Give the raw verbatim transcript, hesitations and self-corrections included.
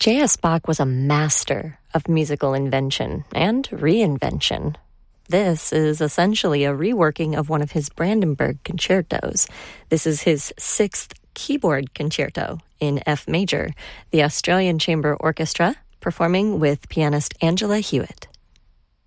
J S. Bach was a master of musical invention and reinvention. This is essentially a reworking of one of his Brandenburg concertos. This is his sixth keyboard concerto in F major, the Australian Chamber Orchestra performing with pianist Angela Hewitt.